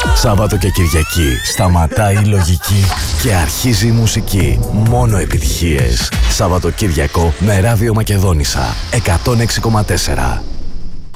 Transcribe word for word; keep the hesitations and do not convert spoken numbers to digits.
Σάββατο και Κυριακή σταματάει η λογική και αρχίζει η μουσική. Μόνο επιτυχίες. Σαββατοκύριακο με Ράδιο Μακεδόνισσα εκατόν έξι κόμμα τέσσερα.